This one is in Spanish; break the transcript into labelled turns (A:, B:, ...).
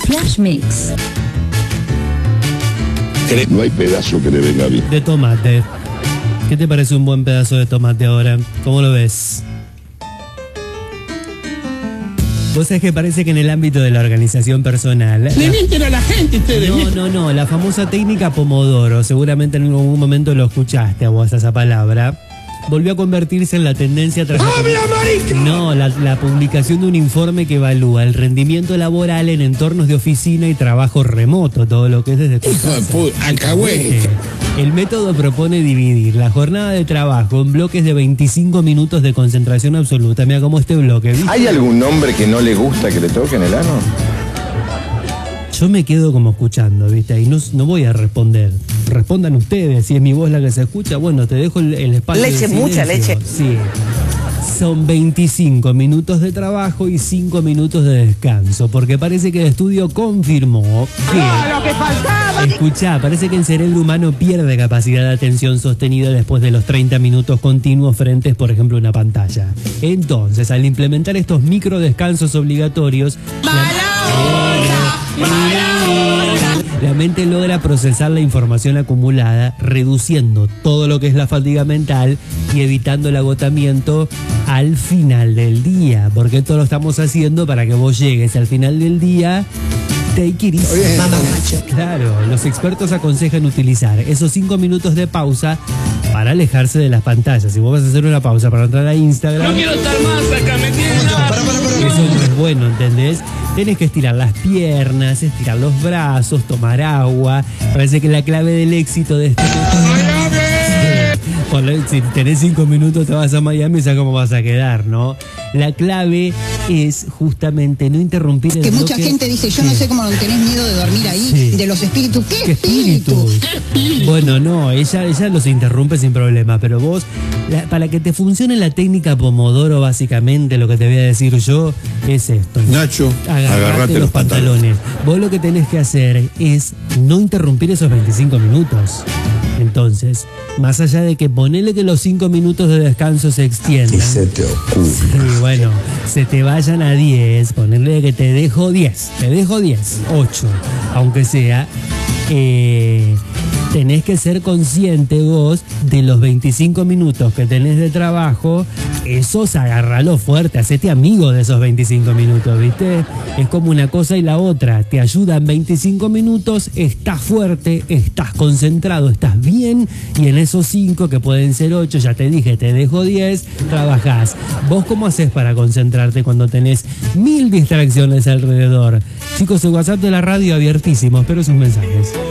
A: Flash Mix.
B: No hay pedazo que le venga bien.
C: De tomate. ¿Qué te parece un buen pedazo de tomate ahora? ¿Cómo lo ves? Vos sabés que parece que en el ámbito de la organización personal...
D: Le mienten a la gente ustedes.
C: No, la famosa técnica Pomodoro, seguramente en algún momento lo escuchaste a vos esa palabra, volvió a convertirse en la tendencia tras la publicación de un informe que evalúa el rendimiento laboral en entornos de oficina y trabajo remoto, todo lo que es desde tu casa.
D: Alcahuete.
C: El método propone dividir la jornada de trabajo en bloques de 25 minutos de concentración absoluta. Mira cómo este bloque, ¿viste?
E: ¿Hay algún hombre que no le gusta que le toquen el ano?
C: Yo me quedo como escuchando, ¿viste? Y no voy a responder. Respondan ustedes, si es mi voz la que se escucha, bueno, te dejo el espacio.
F: Leche, mucha leche.
C: Sí. Son 25 minutos de trabajo y 5 minutos de descanso, porque parece que el estudio confirmó que...
F: ¡Lo que faltaba!
C: Escuchá, parece que el cerebro humano pierde capacidad de atención sostenida después de los 30 minutos continuos frente, por ejemplo, a una pantalla. Entonces, al implementar estos micro descansos obligatorios... La mente logra procesar la información acumulada, reduciendo todo lo que es la fatiga mental y evitando el agotamiento al final del día. Porque esto lo estamos haciendo para que vos llegues al final del día. Take it easy. Claro, los expertos aconsejan utilizar esos 5 minutos de pausa para alejarse de las pantallas. Si vos vas a hacer una pausa para entrar a Instagram...
D: No quiero estar más acá, me tienen...
C: Eso no es bueno, ¿entendés? Tenés que estirar las piernas, estirar los brazos, tomar agua. Parece que la clave del éxito de este... Si tenés 5 minutos te vas a Miami, ¿sabes cómo vas a quedar, no? La clave es justamente no interrumpir el
G: que
C: bloque.
G: Mucha gente dice, yo no sé cómo tenés miedo de dormir ahí,
C: sí.
G: De los espíritus. ¿Qué
C: espíritus? Bueno, no, ella los interrumpe sin problema, pero vos, para que te funcione la técnica Pomodoro, básicamente lo que te voy a decir yo es esto.
B: Nacho, agarrate
C: los pantalones. Vos lo que tenés que hacer es no interrumpir esos 25 minutos. Entonces, más allá de que ponele que los 5 minutos de descanso se extiendan.
B: Y se te ocurre.
C: Sí, bueno, se te vayan a 10, ponerle que te dejo 10, 8, aunque sea. Tenés que ser consciente vos de los 25 minutos que tenés de trabajo, esos agárralo fuerte, hacete amigo de esos 25 minutos, ¿viste? Es como una cosa y la otra, te ayudan 25 minutos, estás fuerte, estás concentrado, estás bien, y en esos 5, que pueden ser 8, ya te dije, te dejo 10, trabajás. ¿Vos cómo haces para concentrarte cuando tenés 1000 distracciones alrededor? Chicos, el WhatsApp de la radio abiertísimo, espero sus mensajes.